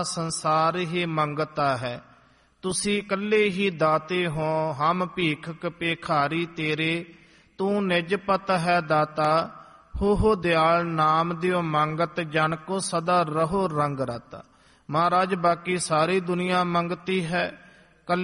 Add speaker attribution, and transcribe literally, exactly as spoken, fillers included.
Speaker 1: ਸੰਸਾਰ ਹੀ ਮੰਗਤਾ ਹੈ। ਤੁਸੀਂ ਇਕੱਲੇ ਹੀ ਦਾਤੇ ਹੋ, ਹਮ ਭੀਖਕ ਭੇਖਾਰੀ ਤੇਰੇ। ਤੂੰ ਨਿਜ ਪਤ ਹੈ ਦਾਤਾ, ਹੋ ਹੋ ਦਿਆਲ ਨਾਮ ਦਿਓ ਮੰਗਤ। ਜਨ ਕੋ ਸਦਾ ਰਹੋ ਰੰਗ ਰਾਤਾ। ਮਹਾਰਾਜ ਬਾਕੀ ਸਾਰੀ ਦੁਨੀਆ ਮੰਗਤੀ ਹੈ,